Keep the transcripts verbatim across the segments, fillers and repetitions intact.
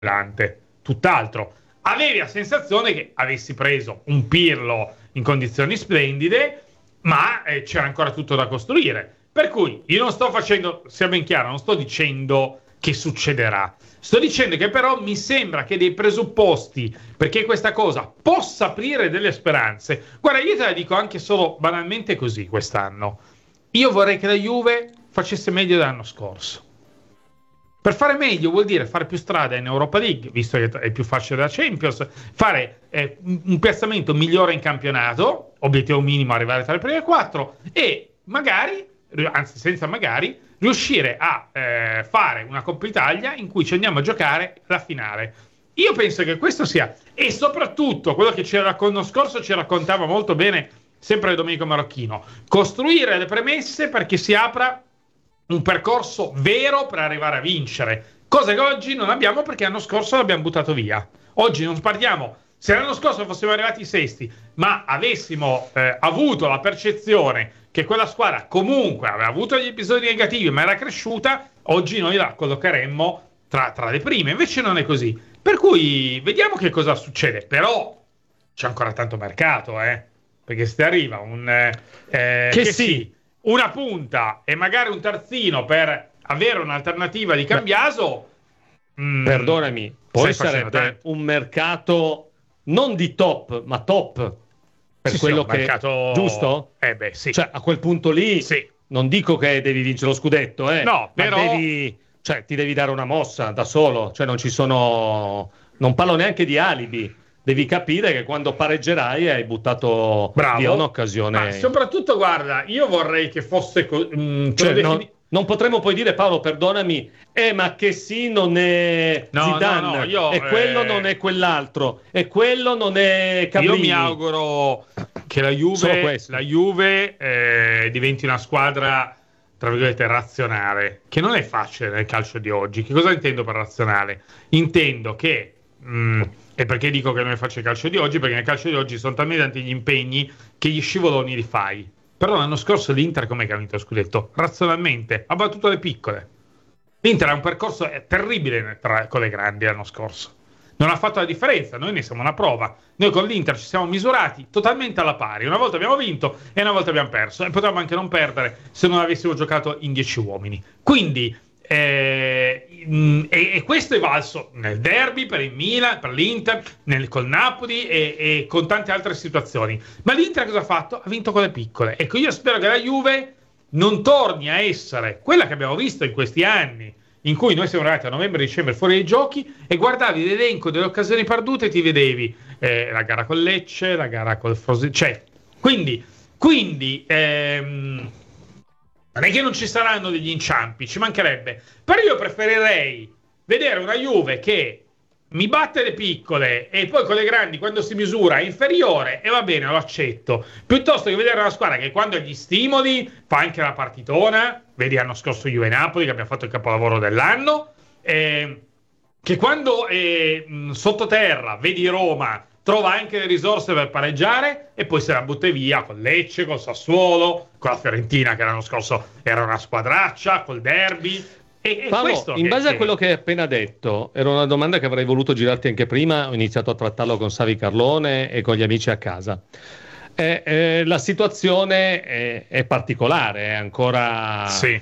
tutt'altro. Avevi la sensazione che avessi preso un Pirlo in condizioni splendide, ma eh, c'era ancora tutto da costruire. Per cui io non sto facendo, sia ben chiaro, non sto dicendo che succederà. Sto dicendo che però mi sembra che dei presupposti perché questa cosa possa aprire delle speranze. Guarda, io te la dico anche solo banalmente così quest'anno. Io vorrei che la Juve facesse meglio dell'anno scorso. Per fare meglio vuol dire fare più strada in Europa League, visto che è più facile della Champions, fare eh, un piazzamento migliore in campionato, obiettivo minimo arrivare tra le prime quattro, e magari, anzi senza magari, riuscire a eh, fare una Coppa Italia in cui ci andiamo a giocare la finale. Io penso che questo sia, e soprattutto quello che c'era l'anno scorso ci raccontava molto bene sempre Domenico Marocchino, costruire le premesse perché si apra un percorso vero per arrivare a vincere, cosa che oggi non abbiamo perché l'anno scorso l'abbiamo buttato via. Oggi non partiamo, se l'anno scorso fossimo arrivati sesti, ma avessimo eh, avuto la percezione che quella squadra comunque aveva avuto gli episodi negativi ma era cresciuta, oggi noi la collocheremmo tra, tra le prime, invece non è così. Per cui vediamo che cosa succede, però c'è ancora tanto mercato, eh? Perché se arriva un eh, che, che sì, sì, una punta e magari un terzino per avere un'alternativa di Cambiaso, mh, perdonami, poi sarebbe un mercato non di top, ma top per sì, quello sì, che mercato... giusto? Eh beh, sì. Cioè, a quel punto lì sì. non dico che devi vincere lo scudetto, eh, no, però ma devi, cioè, ti devi dare una mossa da solo, cioè non ci sono, non parlo neanche di alibi. Devi capire che quando pareggerai hai buttato Bravo. via un'occasione. Ma soprattutto, guarda, io vorrei che fosse co- mh, cioè, defini- non, non potremmo poi dire, Paolo, perdonami, eh, ma che sì non è no, Zidane, no, no, io, e quello eh... non è quell'altro, e quello non è Cabrini. Io mi auguro che la Juve, la Juve eh, diventi una squadra, tra virgolette, razionale, che non è facile nel calcio di oggi. Che cosa intendo per razionale? Intendo che... Mh, e perché dico che non è facile il calcio di oggi? Perché nel calcio di oggi sono talmente tanti gli impegni che gli scivoloni li fai. Però l'anno scorso l'Inter com'è che ha vinto lo scudetto? Razionalmente, ha battuto le piccole. L'Inter ha un percorso terribile tra, con le grandi l'anno scorso. Non ha fatto la differenza, noi ne siamo una prova. Noi con l'Inter ci siamo misurati totalmente alla pari. Una volta abbiamo vinto e una volta abbiamo perso. E potevamo anche non perdere se non avessimo giocato in dieci uomini. Quindi... Eh, mh, e, e questo è valso nel derby per il Milan, per l'Inter, nel, col Napoli e, e con tante altre situazioni. Ma l'Inter cosa ha fatto? Ha vinto con le piccole. Ecco, io spero che la Juve non torni a essere quella che abbiamo visto in questi anni, in cui noi siamo arrivati a novembre-dicembre fuori dai giochi e guardavi l'elenco delle occasioni perdute e ti vedevi eh, la gara con Lecce, la gara col Frosinone, cioè, quindi, quindi ehm, non è che non ci saranno degli inciampi, ci mancherebbe. Però io preferirei vedere una Juve che mi batte le piccole e poi con le grandi, quando si misura, è inferiore, e va bene, lo accetto. Piuttosto che vedere una squadra che quando ha gli stimoli fa anche la partitona, vedi l'anno scorso Juve Napoli che abbiamo fatto il capolavoro dell'anno, eh, che quando è mh, sottoterra, vedi Roma, trova anche le risorse per pareggiare e poi se la butta via con Lecce, col Sassuolo, con la Fiorentina che l'anno scorso era una squadraccia, col derby. E, e Paolo, questo in che, base che... a quello che hai appena detto, era una domanda che avrei voluto girarti anche prima, ho iniziato a trattarlo con Savi Carlone e con gli amici a casa. Eh, eh, la situazione è, è particolare, è ancora, sì.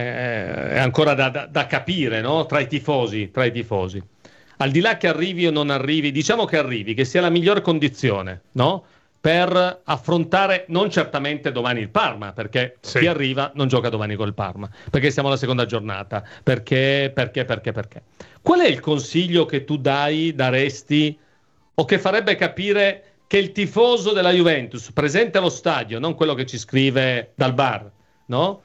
eh, è ancora da, da, da capire, no? Tra i tifosi, tra i tifosi. Al di là che arrivi o non arrivi, diciamo che arrivi, che sia la miglior condizione, no? Per affrontare non certamente domani il Parma, perché sì. Chi arriva non gioca domani col Parma, perché siamo alla seconda giornata, perché, perché, perché, perché. Qual è il consiglio che tu dai, daresti, o che farebbe capire che il tifoso della Juventus, presente allo stadio, non quello che ci scrive dal bar, no?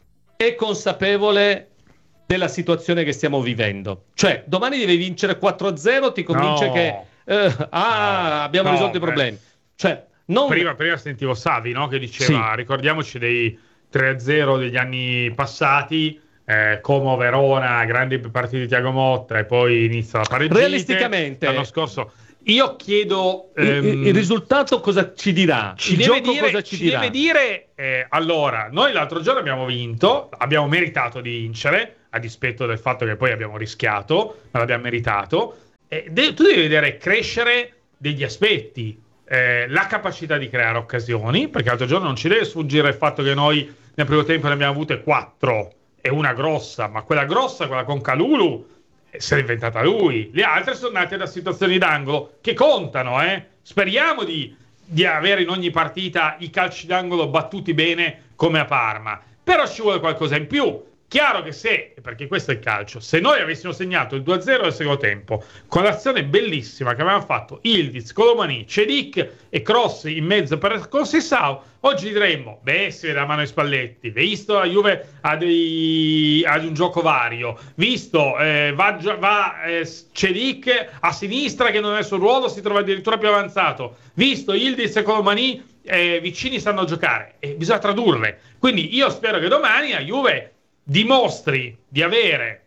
È consapevole della situazione che stiamo vivendo? Cioè, domani devi vincere quattro a zero, ti convince no. che eh, ah, no. abbiamo no, risolto i problemi. Cioè, non... prima, prima sentivo Savi, no? Che diceva, sì. ricordiamoci dei tre a zero degli anni passati, eh, Como Verona, grandi partite di Thiago Motta e poi inizia la pareggita. Realisticamente l'anno scorso io chiedo ehm, il, il risultato cosa ci dirà? Ci il deve gioco dire, cosa ci, ci dirà? deve dire eh, allora, noi l'altro giorno abbiamo vinto, abbiamo meritato di vincere a dispetto del fatto che poi abbiamo rischiato, ma l'abbiamo meritato. eh, de- tu devi vedere crescere degli aspetti, eh, la capacità di creare occasioni, perché l'altro giorno non ci deve sfuggire il fatto che noi nel primo tempo ne abbiamo avute quattro e una grossa, ma quella grossa, quella con Kalulu, eh, se l'è inventata lui. Le altre sono nate da situazioni d'angolo che contano, eh. Speriamo di, di avere in ogni partita i calci d'angolo battuti bene come a Parma, però ci vuole qualcosa in più. Chiaro che se, perché questo è il calcio, se noi avessimo segnato il due a zero al secondo tempo con l'azione bellissima che avevano fatto Ildiz, Colomani, Cedic e cross in mezzo per Conceição, oggi diremmo, beh, si vede la mano ai Spalletti, visto la Juve ha, dei, ha un gioco vario, visto eh, va, va eh, Cedic a sinistra che non è il suo ruolo, si trova addirittura più avanzato, visto Ildiz e Colomani eh, vicini sanno giocare, e bisogna tradurle. Quindi io spero che domani la Juve dimostri di avere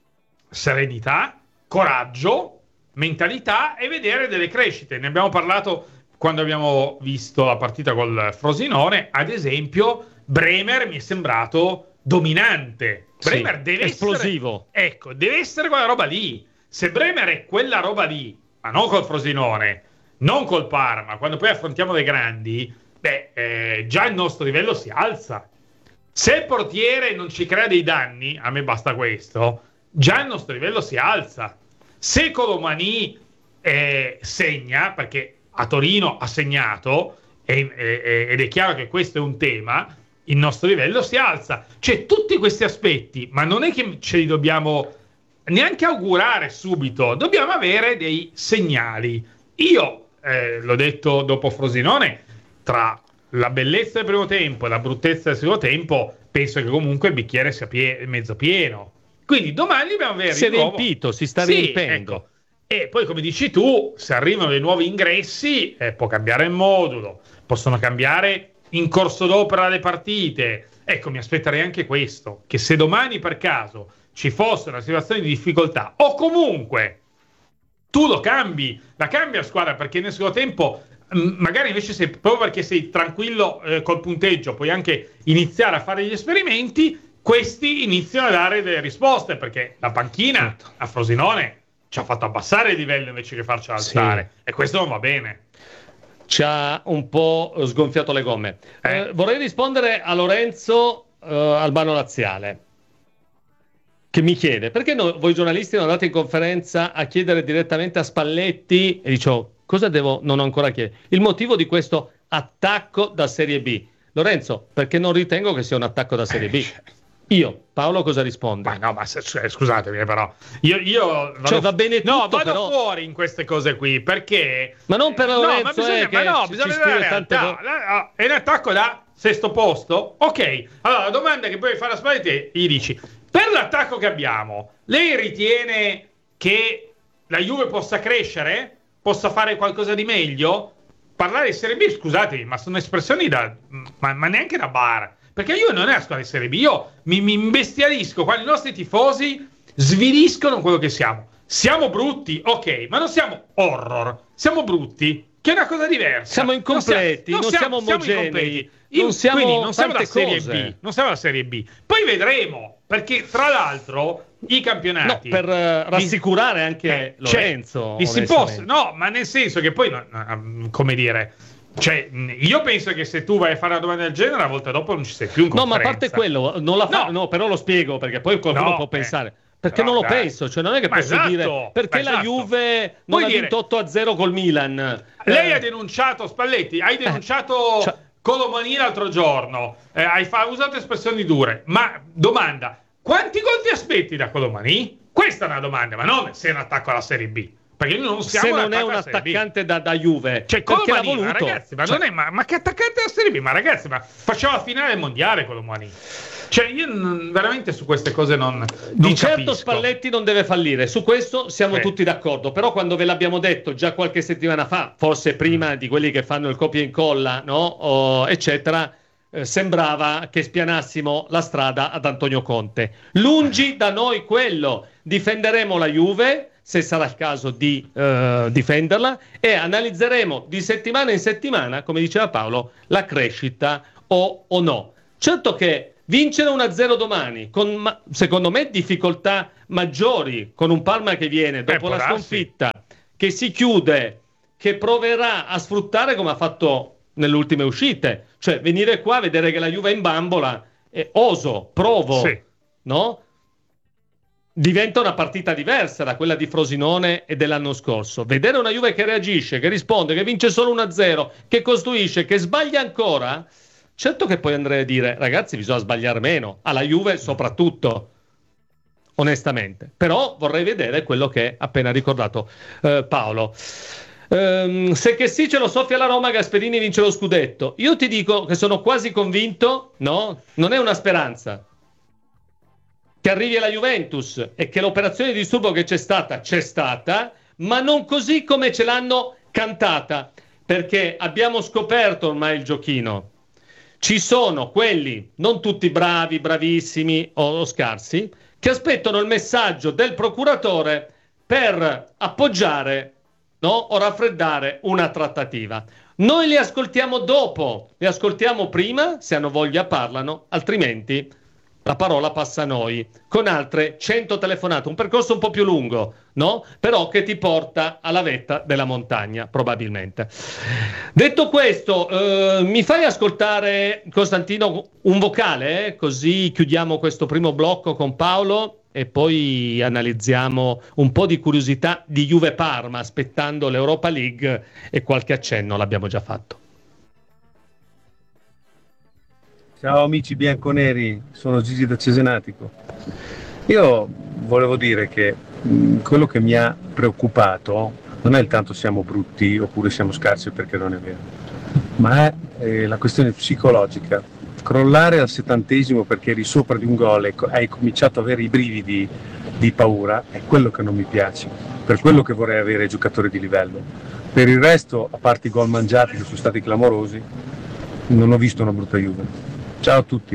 serenità, coraggio, mentalità e vedere delle crescite. Ne abbiamo parlato quando abbiamo visto la partita col Frosinone. Ad esempio, Bremer mi è sembrato dominante. Bremer sì, deve esplosivo. essere, ecco, deve essere quella roba lì. Se Bremer è quella roba lì, ma non col Frosinone, non col Parma, quando poi affrontiamo dei grandi, beh, eh, già il nostro livello si alza. Se il portiere non ci crea dei danni, a me basta questo, già il nostro livello si alza. Se Colomani eh, segna, perché a Torino ha segnato, e, e, ed è chiaro che questo è un tema, il nostro livello si alza. Cioè, tutti questi aspetti, ma non è che ce li dobbiamo neanche augurare subito, dobbiamo avere dei segnali. Io, eh, l'ho detto dopo Frosinone, tra la bellezza del primo tempo e la bruttezza del secondo tempo, penso che comunque il bicchiere sia pie- mezzo pieno. Quindi domani dobbiamo avere si è di nuovo... riempito, si sta sì, riempendo. Ecco. E poi, come dici tu, se arrivano dei nuovi ingressi, eh, può cambiare il modulo, possono cambiare in corso d'opera le partite. Ecco, mi aspetterei anche questo, che se domani per caso ci fosse una situazione di difficoltà, o comunque tu lo cambi, la cambi a squadra, perché nel secondo tempo magari invece sei, proprio perché sei tranquillo eh, col punteggio, puoi anche iniziare a fare gli esperimenti, questi iniziano a dare delle risposte, perché la panchina certo. a Frosinone ci ha fatto abbassare il livello invece che farci alzare, sì. E questo non va bene. Ci ha un po' sgonfiato le gomme. Eh. Eh, vorrei rispondere a Lorenzo eh, Albano Laziale, che mi chiede, perché no, voi giornalisti non andate in conferenza a chiedere direttamente a Spalletti, e dicevo, cosa devo, non ho ancora chiesto, il motivo di questo attacco da Serie B? Lorenzo, perché non ritengo che sia un attacco da Serie B. Io, Paolo, cosa risponde? Ma no, ma se, cioè, scusatemi però, io, io vado, cioè, va bene tutto, no, vado però... fuori in queste cose qui, perché... Ma non per Lorenzo, no, ma bisogna, eh, ma no, ci, bisogna ci vedere la tante realtà. La, è un attacco da sesto posto? Ok, allora la domanda che puoi fare a Spalletti gli dici, per l'attacco che abbiamo, lei ritiene che la Juve possa crescere? Possa fare qualcosa di meglio? Parlare di Serie B, scusatemi, ma sono espressioni da... ma, ma neanche da bar. Perché io non è la squadra di Serie B, io mi, mi imbestialisco quando i nostri tifosi sviliscono quello che siamo. Siamo brutti, ok, ma non siamo horror, siamo brutti, che è una cosa diversa. Siamo incompleti, non siamo, non non siamo omogenei, non siamo quindi non siamo la Serie cose. B, non siamo la Serie B. Poi vedremo, perché tra l'altro i campionati... No, per uh, rassicurare vi, anche eh, Lorenzo. Cioè, si può, no, ma nel senso che poi, come dire... Cioè, io penso che se tu vai a fare una domanda del genere, la volta dopo non ci sei più in conferenza. No, ma a parte quello, non la fa, no. no, però lo spiego, perché poi qualcuno no, può pensare. Eh. Perché no, non lo dai. penso, cioè non è che ma posso esatto, dire perché esatto. la Juve non Puoi ha vinto dire, otto a zero col Milan. Lei eh. ha denunciato, Spalletti, hai denunciato eh. cioè, Colomani l'altro giorno, eh, hai fa- usato espressioni dure, ma domanda, quanti gol ti aspetti da Colomani? Questa è una domanda, ma non se è un attacco alla Serie B. Perché noi non siamo se non è un attaccante da, da Juve, cioè perché Colomani, l'ha voluto. Ma ragazzi, ma, cioè, non è, ma, ma che attaccante della Serie B? Ma ragazzi, ma faceva la finale mondiale Colomani. Cioè io non, veramente su queste cose non, non di certo capisco. Spalletti non deve fallire, su questo siamo sì. tutti d'accordo, però quando ve l'abbiamo detto già qualche settimana fa, forse prima mm. di quelli che fanno il copia e incolla, no? O, eccetera, eh, sembrava che spianassimo la strada ad Antonio Conte. Lungi da noi quello, difenderemo la Juve se sarà il caso di uh, difenderla e analizzeremo di settimana in settimana, come diceva Paolo, la crescita o, o no. Certo che vincere uno a zero domani, con secondo me difficoltà maggiori, con un Parma che viene dopo eh, la sconfitta che si chiude, che proverà a sfruttare come ha fatto nelle ultime uscite, cioè venire qua a vedere che la Juve è in bambola e oso, provo, sì. no? Diventa una partita diversa da quella di Frosinone e dell'anno scorso. Vedere una Juve che reagisce, che risponde, che vince solo uno a zero, che costruisce, che sbaglia ancora, certo che poi andrei a dire, ragazzi, bisogna sbagliare meno, alla Juve soprattutto, onestamente. Però vorrei vedere quello che ha appena ricordato eh, Paolo. Um, se che sì ce lo soffia la Roma, Gasperini vince lo scudetto. Io ti dico che sono quasi convinto, no? Non è una speranza, che arrivi alla Juventus e che l'operazione di disturbo che c'è stata, c'è stata, ma non così come ce l'hanno cantata, perché abbiamo scoperto ormai il giochino. Ci sono quelli, non tutti bravi, bravissimi o, o scarsi, che aspettano il messaggio del procuratore per appoggiare, no, o raffreddare una trattativa. Noi li ascoltiamo dopo, li ascoltiamo prima, se hanno voglia parlano, altrimenti la parola passa a noi, con altre cento telefonate, un percorso un po' più lungo, no? Però che ti porta alla vetta della montagna, probabilmente. Detto questo, eh, mi fai ascoltare, Costantino, un vocale, eh? Così chiudiamo questo primo blocco con Paolo e poi analizziamo un po' di curiosità di Juve Parma, aspettando l'Europa League, e qualche accenno l'abbiamo già fatto. Ciao amici bianconeri, sono Gigi da Cesenatico. Io volevo dire che mh, quello che mi ha preoccupato non è il tanto siamo brutti oppure siamo scarsi, perché non è vero, ma è eh, la questione psicologica. Crollare al settantesimo perché eri sopra di un gol e hai cominciato ad avere i brividi di paura è quello che non mi piace, per quello che vorrei avere giocatori di livello. Per il resto, a parte i gol mangiati che sono stati clamorosi, non ho visto una brutta Juve. Ciao a tutti.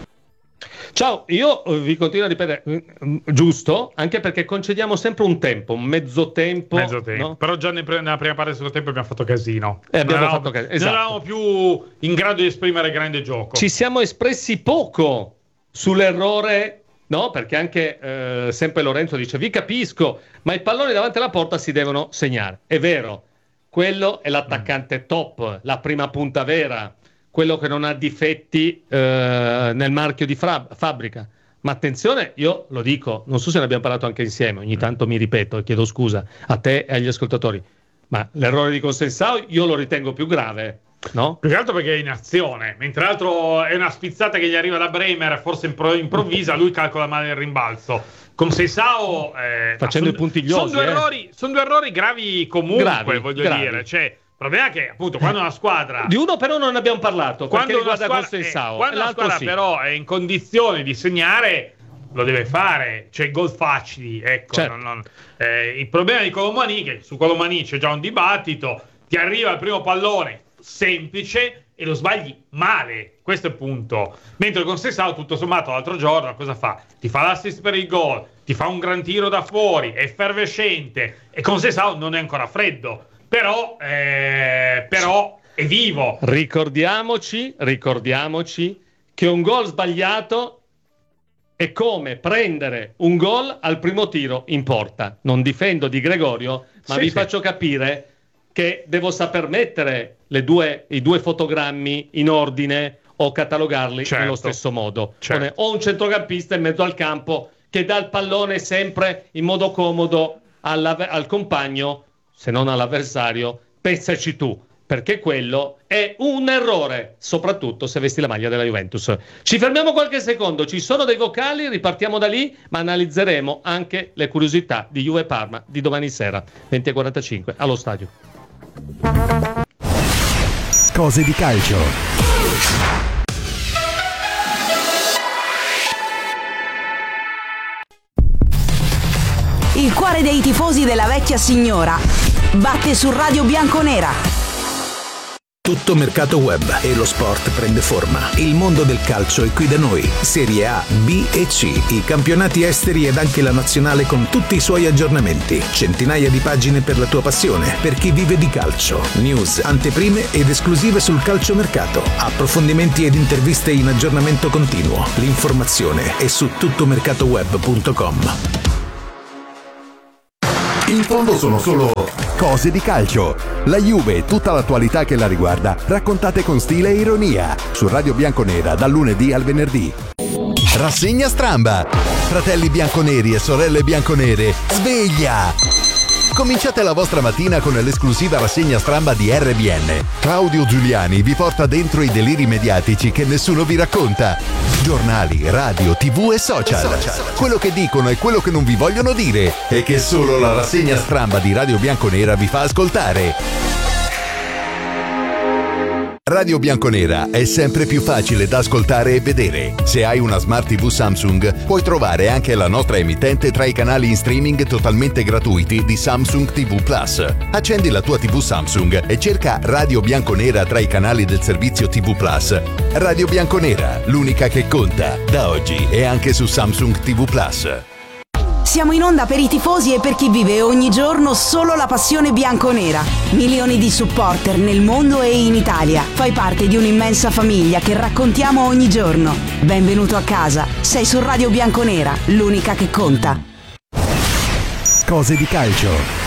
Ciao, io vi continuo a ripetere, giusto, anche perché concediamo sempre un tempo, un mezzo tempo. Mezzo tempo. No? Però già nella prima parte del secondo tempo abbiamo fatto casino. Eh, abbiamo non fatto casino. Esatto. Non eravamo più in grado di esprimere grande gioco. Ci siamo espressi poco sull'errore, no? Perché anche eh, sempre Lorenzo dice, vi capisco, ma i palloni davanti alla porta si devono segnare. È vero, quello è l'attaccante mm. top, la prima punta vera, quello che non ha difetti eh, nel marchio di fra- fabbrica. Ma attenzione, io lo dico, non so se ne abbiamo parlato anche insieme, ogni tanto mi ripeto e chiedo scusa a te e agli ascoltatori, ma l'errore di Consensao io lo ritengo più grave, no? Più che altro perché è in azione, mentre l'altro è una spizzata che gli arriva da Bremer, forse impro- improvvisa, lui calcola male il rimbalzo. Consensao eh, facendo son, i puntigliosi. Sono due, eh. errori, son due errori gravi comunque, gravi, voglio gravi. dire, cioè... Il problema è che appunto quando una squadra di uno però non ne abbiamo parlato, quando perché una riguarda squadra, Consensao, eh, quando una squadra sì. però è in condizione di segnare lo deve fare, cioè gol facili, ecco. Certo. non, non, eh, il problema di Colomani, che su Colomani c'è già un dibattito, ti arriva il primo pallone semplice e lo sbagli male, questo è il punto. Mentre con Consensao tutto sommato l'altro giorno cosa fa? Ti fa l'assist per il gol, ti fa un gran tiro da fuori, è effervescente, e Consensao non è ancora freddo. Però, eh, però è vivo. Ricordiamoci, ricordiamoci che un gol sbagliato è come prendere un gol al primo tiro in porta. Non difendo Di Gregorio, ma sì, vi sì. faccio capire che devo saper mettere le due, i due fotogrammi in ordine o catalogarli certo. nello stesso modo. Certo. O un centrocampista in mezzo al campo che dà il pallone sempre in modo comodo alla, al compagno, se non all'avversario, pensaci tu, perché quello è un errore, soprattutto se vesti la maglia della Juventus. Ci fermiamo qualche secondo, ci sono dei vocali, ripartiamo da lì, ma analizzeremo anche le curiosità di Juve Parma di domani sera, venti e quarantacinque, allo stadio. Cose di calcio. Il cuore dei tifosi della vecchia signora batte su Radio Bianconera. Tutto mercato web e lo sport prende forma. Il mondo del calcio è qui da noi. Serie A, B e C, i campionati esteri ed anche la nazionale con tutti i suoi aggiornamenti. Centinaia di pagine per la tua passione, per chi vive di calcio. News, anteprime ed esclusive sul calciomercato. Approfondimenti ed interviste in aggiornamento continuo. L'informazione è su tuttomercatoweb punto com. In fondo sono solo Cose di calcio. La Juve e tutta l'attualità che la riguarda, raccontate con stile e ironia. Su Radio Bianconera dal lunedì al venerdì. Rassegna Stramba. Fratelli bianconeri e sorelle bianconere, sveglia! Cominciate la vostra mattina con l'esclusiva rassegna Stramba di R B N. Claudio Giuliani vi porta dentro i deliri mediatici che nessuno vi racconta. Giornali, radio, tv e social. e social. Quello che dicono e quello che non vi vogliono dire e che solo la rassegna Stramba di Radio Bianconera vi fa ascoltare. Radio Bianconera è sempre più facile da ascoltare e vedere. Se hai una Smart tivù Samsung, puoi trovare anche la nostra emittente tra i canali in streaming totalmente gratuiti di Samsung tivù Plus. Accendi la tua tivù Samsung e cerca Radio Bianconera tra i canali del servizio tivù Plus. Radio Bianconera, l'unica che conta, da oggi e anche su Samsung tivù Plus. Siamo in onda per i tifosi e per chi vive ogni giorno solo la passione bianconera. Milioni di supporter nel mondo e in Italia. Fai parte di un'immensa famiglia che raccontiamo ogni giorno. Benvenuto a casa. Sei su Radio Bianconera, l'unica che conta. Cose di calcio.